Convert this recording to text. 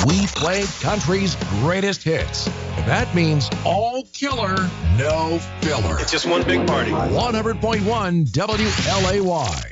We play country's greatest hits. And that means all killer, no filler. It's just one big party. 100.1 WLAY.